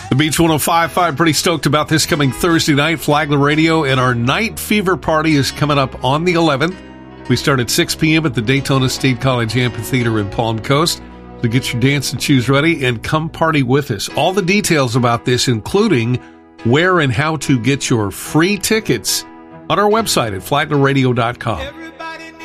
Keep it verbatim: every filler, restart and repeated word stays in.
The Beach one oh five point five, pretty stoked about this coming Thursday night, Flagler Radio, and our Night Fever Party is coming up on the eleventh. We start at six p.m. at the Daytona State College Amphitheater in Palm Coast. So get your dance and shoes ready and come party with us. All the details about this, including where and how to get your free tickets, on our website at flagler radio dot com.